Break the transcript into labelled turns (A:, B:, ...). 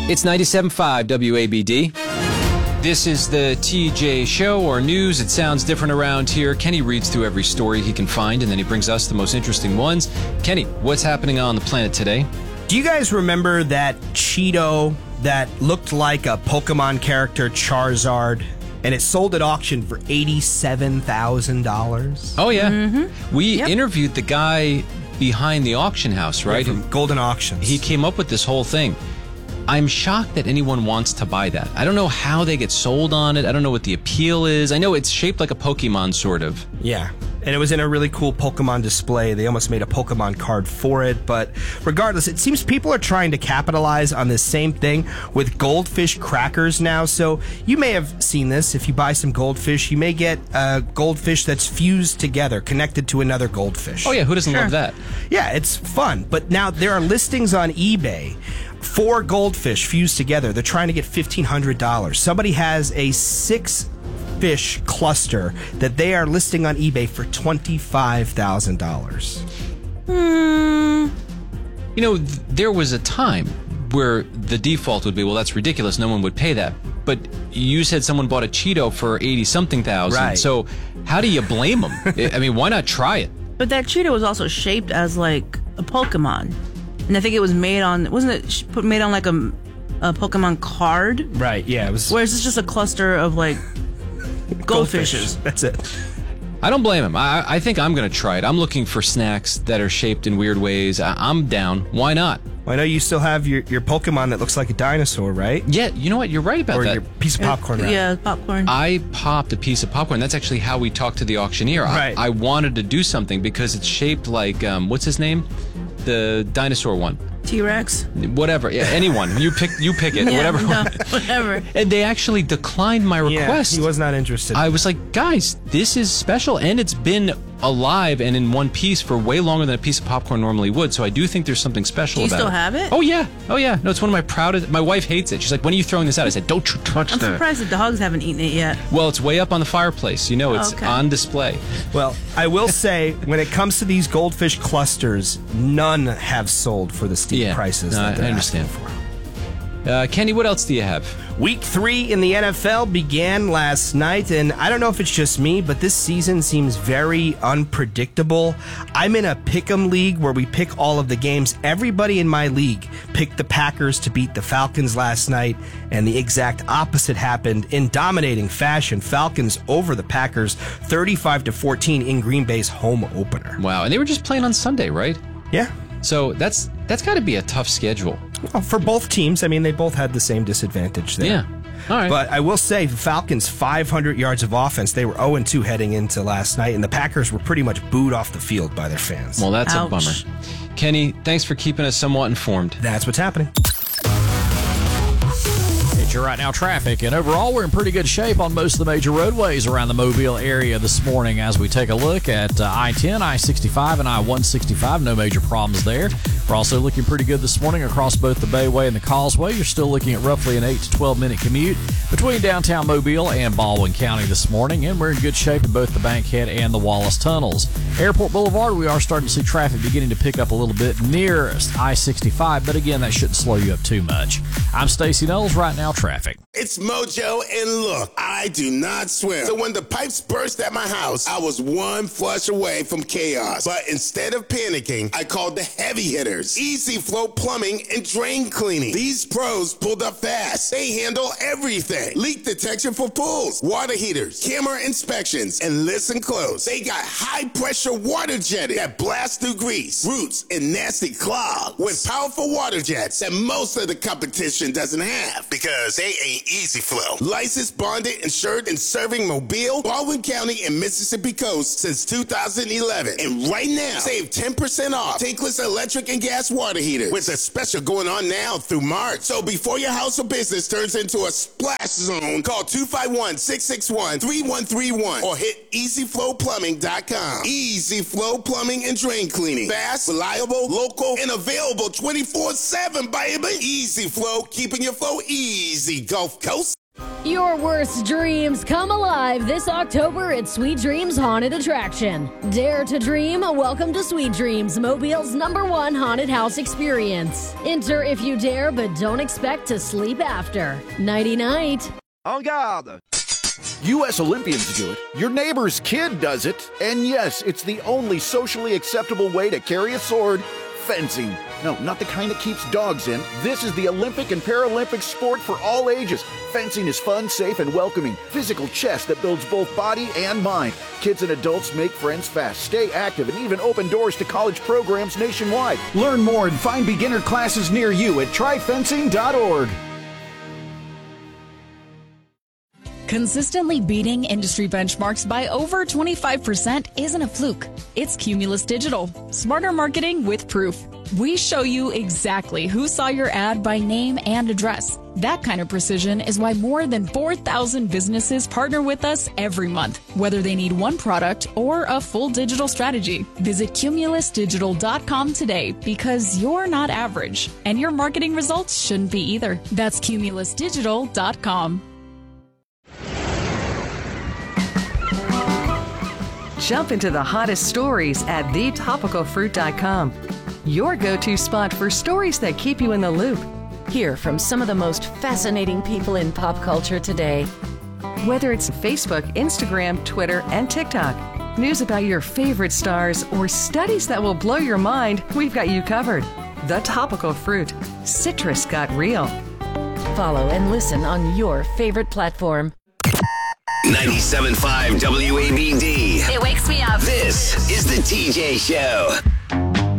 A: It's 97.5 WABD. This is the TJ Show, or news. It sounds different around here. Kenny reads through every story he can find, and then he brings us the most interesting ones. Kenny, what's happening on the planet today?
B: Do you guys remember that Cheeto that looked like a Pokemon character, Charizard, and it sold at auction for $87,000?
A: Oh, yeah. We interviewed the guy behind the auction house, right?
B: From Golden Auctions.
A: He came up with this whole thing. I'm shocked that anyone wants to buy that. I don't know how they get sold on it. I don't know what the appeal is. I know it's shaped like a Pokemon, sort of.
B: Yeah. And it was in a really cool Pokemon display. They almost made a Pokemon card for it. But regardless, it seems people are trying to capitalize on this same thing with goldfish crackers now. So you may have seen this. If you buy some goldfish, you may get a goldfish that's fused together, connected to another goldfish.
A: Oh, yeah. Who doesn't love that?
B: Yeah, it's fun. But now there are listings on eBay. 4 goldfish fused together. They're trying to get $1,500. Somebody has a 6-fish cluster that they are listing on eBay for $25,000.
A: You know, there was a time where the default would be, well, that's ridiculous. No one would pay that. But you said someone bought a Cheeto for 80-something thousand.
B: Right.
A: So how do you blame them? I mean, why not try it?
C: But that Cheeto was also shaped as like a Pokemon. And I think it was made on, wasn't it made on like a Pokemon card?
B: Right, yeah. It was.
C: Whereas it's just a cluster of like goldfishes.
B: That's it.
A: I don't blame him. I think I'm going to try it. I'm looking for snacks that are shaped in weird ways. I'm down. Why not?
B: Well, I know you still have your Pokemon that looks like a dinosaur, right?
A: Yeah, you know what? You're right about
B: or
A: that.
B: Or your piece of popcorn, right?
C: Yeah, popcorn.
A: I popped a piece of popcorn. That's actually how we talked to the auctioneer.
B: Right.
A: I wanted to do something because it's shaped like, what's his name? The dinosaur one.
C: T-Rex.
A: Whatever. Yeah, anyone. You pick it.
C: Yeah,
A: whatever.
C: No, whatever.
A: And they actually declined my request.
B: Yeah, he was not interested.
A: I was like, guys, this is special, and it's been alive and in one piece for way longer than a piece of popcorn normally would, so I do think there's something special about it.
C: Do you still have it?
A: Oh, yeah. Oh, yeah. No, it's one of my proudest. My wife hates it. She's like, when are you throwing this out? I said, don't you touch that.
C: I'm surprised the dogs haven't eaten it yet.
A: Well, it's way up on the fireplace. You know, it's on display.
B: Well, I will say, when it comes to these goldfish clusters, none have sold for the steep prices that they're asking for.
A: Kenny, what else do you have?
B: Week 3 in the NFL began last night, and I don't know if it's just me, but this season seems very unpredictable. I'm in a pick'em league where we pick all of the games. Everybody in my league picked the Packers to beat the Falcons last night, and the exact opposite happened in dominating fashion. Falcons over the Packers 35-14 in Green Bay's home opener.
A: Wow, and they were just playing on Sunday, right?
B: Yeah.
A: So that's got to be a tough schedule.
B: Well, for both teams, I mean, they both had the same disadvantage there.
A: Yeah. All right.
B: But I will say, the Falcons, 500 yards of offense. They were 0-2 heading into last night, and the Packers were pretty much booed off the field by their fans.
A: Well, that's
C: Ouch.
A: a bummer. Kenny, thanks for keeping us somewhat informed.
B: That's what's happening.
D: Your right now traffic, and overall we're in pretty good shape on most of the major roadways around the Mobile area this morning as we take a look at I-10, I-65, and I-165. No major problems there. We're also looking pretty good this morning across both the Bayway and the Causeway. You're still looking at roughly an 8 to 12 minute commute between downtown Mobile and Baldwin County this morning, and we're in good shape in both the Bankhead and the Wallace tunnels. Airport Boulevard, we are starting to see traffic beginning to pick up a little bit near I-65, but again, that shouldn't slow you up too much. I'm Stacey Knowles, right now traffic.
E: It's Mojo, and look, I do not swim. So when the pipes burst at my house, I was one flush away from chaos. But instead of panicking, I called the heavy hitters, Easy Flow Plumbing and Drain Cleaning. These pros pulled up fast. They handle everything. Leak detection for pools, water heaters, camera inspections, and listen close. They got high pressure water jetting that blasts through grease, roots, and nasty clogs with powerful water jets that most of the competition doesn't have because they ain't Easy Flow. Licensed, bonded, insured, and serving Mobile, Baldwin County, and Mississippi Coast since 2011. And right now, save 10% off tankless electric and gas water heaters with a special going on now through March. So before your house or business turns into a splash zone, call 251-661-3131 or hit EasyFlowPlumbing.com. Easy Flow Plumbing and Drain Cleaning. Fast, reliable, local, and available 24/7, baby. Easy Flow, keeping your flow easy, Gulf Coast.
F: Your worst dreams come alive this October at Sweet Dreams Haunted Attraction. Dare to dream. Welcome to Sweet Dreams, Mobile's #1 haunted house experience. Enter if you dare, but don't expect to sleep after. Nighty-night.
G: En garde! U.S. Olympians do it. Your neighbor's kid does it. And yes, it's the only socially acceptable way to carry a sword. Fencing. No, not the kind that keeps dogs in. This is the Olympic and Paralympic sport for all ages. Fencing is fun, safe, and welcoming. Physical chess that builds both body and mind. Kids and adults make friends fast, stay active, and even open doors to college programs nationwide. Learn more and find beginner classes near you at tryfencing.org.
H: Consistently beating industry benchmarks by over 25% isn't a fluke. It's Cumulus Digital. Smarter marketing with proof. We show you exactly who saw your ad by name and address. That kind of precision is why more than 4,000 businesses partner with us every month, whether they need one product or a full digital strategy. Visit cumulusdigital.com today because you're not average, and your marketing results shouldn't be either. That's cumulusdigital.com.
I: Jump into the hottest stories at thetopicalfruit.com. Your go-to spot for stories that keep you in the loop.
J: Hear from some of the most fascinating people in pop culture today.
I: Whether it's Facebook, Instagram, Twitter, and TikTok, news about your favorite stars, or studies that will blow your mind, we've got you covered. The Topical Fruit. Citrus got real.
J: Follow and listen on your favorite platform.
K: 97.5 WABD.
L: It wakes me up.
K: This is the TJ Show.